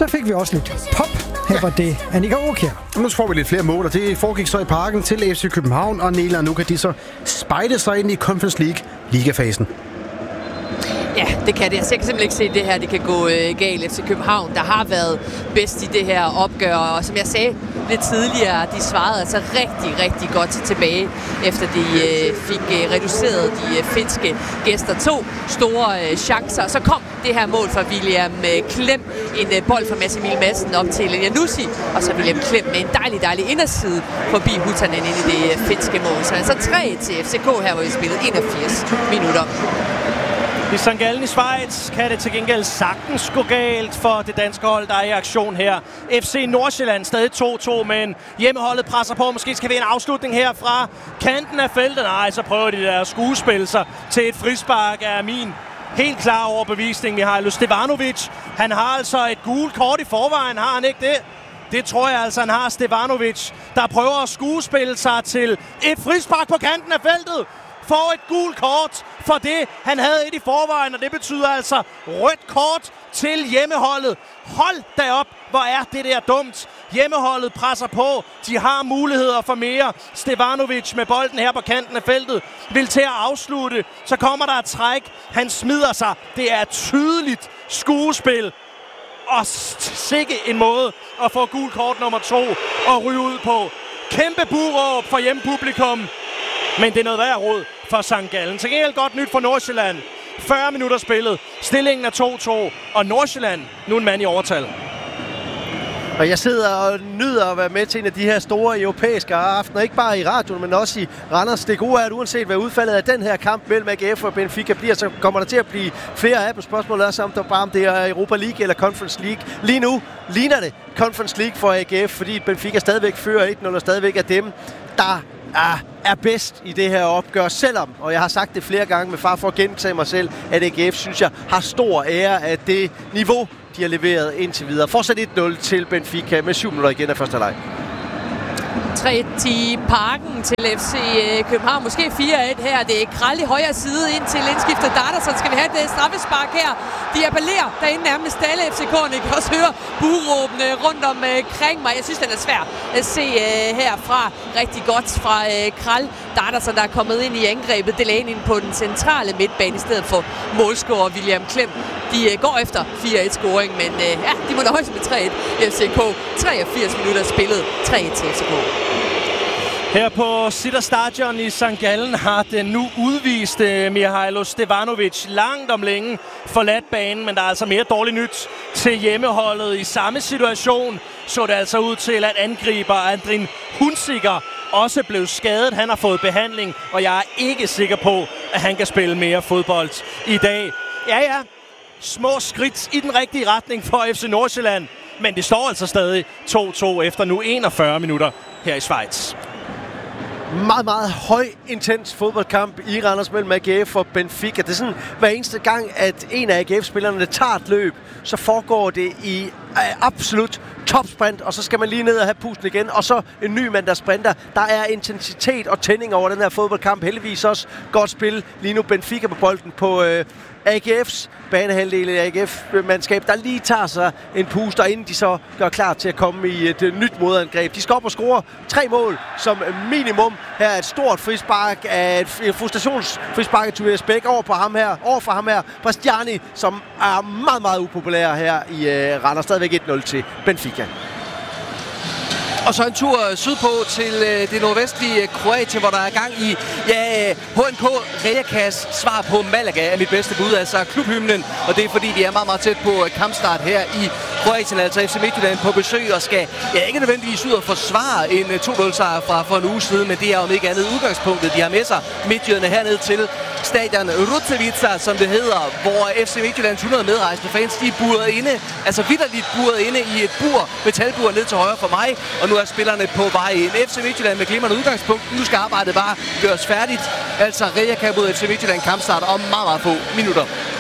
Så fik vi også lidt pop. Her var det Annika Aakjær. Nu får vi lidt flere mål, og det foregik så i Parken til FC København og Nela. Nu kan de så spejde sig ind i Conference League ligafasen. Ja, det kan det. Jeg kan simpelthen ikke se det her, det kan gå galt. FC København, der har været bedst i det her opgør, og som jeg sagde lidt tidligere, de svarede altså rigtig godt tilbage, efter de fik reduceret de finske gæster. 2 store chancer, så kom det her mål fra William Klem, en bold fra Mads Emil Madsen op til Janussi, og så William Klem med en dejlig inderside forbi Hutanen ind i det finske mål. Så altså 3 til FCK her, hvor vi spillede 81 minutter. I St. Gallen i Schweiz kan det til gengæld sagtens gå galt for det danske hold, der er i aktion her. FC Nordsjælland stadig 2-2, men hjemmeholdet presser på. Måske skal vi en afslutning her fra kanten af feltet. Nej, så prøver de der skuespil sig til et frispark af min helt klar overbevisning. Mihailo Stevanovic, han har altså et gult kort i forvejen, har han ikke det? Det tror jeg altså, han har, Stevanovic, der prøver at skuespille sig til et frispark på kanten af feltet. Får et gult kort for det. Han havde et i forvejen, og det betyder altså rødt kort til hjemmeholdet. Hold da op, hvor er det der dumt. Hjemmeholdet presser på. De har muligheder for mere. Stevanovic med bolden her på kanten af feltet vil til at afslutte. Så kommer der et træk. Han smider sig. Det er tydeligt skuespil. Og sikke en måde at få gult kort nummer 2 og ryge ud på. Kæmpe buråb for hjemmepublikum. Men det er noget værd råd for St. Gallen. Til gengæld godt nyt for Nordsjælland. 40 minutter spillet. Stillingen er 2-2. Og Nordsjælland nu en mand i overtal. Og jeg sidder og nyder at være med til en af de her store europæiske aftener. Ikke bare i radioen, men også i Randers. Det gode er, at uanset hvad udfaldet af den her kamp mellem AGF og Benfica bliver, så kommer der til at blive flere af dem. Spørgsmålet er så, om det er Europa League eller Conference League. Lige nu ligner det Conference League for AGF, fordi Benfica stadigvæk fører 1-0 og stadigvæk er dem, der er bedst i det her opgør, selvom, og jeg har sagt det flere gange med far for at gentage mig selv, at AGF, synes jeg, har stor ære af det niveau, de har leveret indtil videre. Fortsat 1-0 til Benfica med 7 minutter igen af første halvleg. 3 i Parken til FC København. Måske 4-1 her. Det er Krall i højre side ind til indskiftet Darderson. Skal vi have et straffespark her? De appellerer derinde nærmest alle FCK'erne. I kan også høre buråbene rundt omkring mig. Jeg synes, den er svær at se herfra. Rigtig godt fra Krall. Darderson, der er kommet ind i angrebet. Delaney ind på den centrale midtbane i stedet for målscorer William Klem. De går efter 4-1-scoring, men de må nøjes med 3-1 FCK. 83 minutter spillet. 3-1 til FCK. Her på Sitter Stadion i St. Gallen har den nu udviste Mihailo Stevanovic langt om længe forladt banen, men der er altså mere dårligt nyt til hjemmeholdet. I samme situation så det altså ud til, at angriber Andrin Hunziker også blev skadet. Han har fået behandling, og jeg er ikke sikker på, at han kan spille mere fodbold i dag. Ja, små skridt i den rigtige retning for FC Nordsjælland, men det står altså stadig 2-2 efter nu 41 minutter her i Schweiz. Meget høj, intens fodboldkamp i Randers mellem AGF og Benfica. Det er sådan, hver eneste gang, at en af AGF-spillerne tager et løb, så foregår det i absolut topsprint, og så skal man lige ned og have pusten igen, og så en ny mand, der sprinter. Der er intensitet og tænding over den her fodboldkamp. Heldigvis også godt spil. Lige nu Benfica på bolden på AGF's banehalvdel af AGF-mandskab, der lige tager sig en puster, inden de så gør klar til at komme i et nyt modangreb. De skal op og score 3 mål som minimum. Her er et stort frispark af et frustrationsfrispark af Tobias Bæk over for ham her, Bastiani, som er meget upopulær her i Randers. Stadigvæk 1-0 til Benfica. Og så en tur sydpå til det nordvestlige Kroatien, hvor der er gang i HNK Rijeka's svar på Malaga er mit bedste bud, altså klubhymnen. Og det er fordi, de er meget tæt på kampstart her i Kroatien, altså FC Midtjylland på besøg og skal ikke nødvendigvis ud og forsvare en 2-0-sejr fra for en uge siden, men det er om ikke andet udgangspunktet. De har med sig Midtjylland herned til stadion Rutsevica, som det hedder, hvor FC Midtjyllands 100 medrejsende fans, de er buret inde, altså vitterligt buret inde i et metalbur ned til højre for mig, og nu er spillerne på vej ind. FC Midtjylland med glimrende udgangspunkt. Nu skal arbejdet bare gøres færdigt. Altså Rijeka mod FC Midtjylland kampstart om meget få minutter.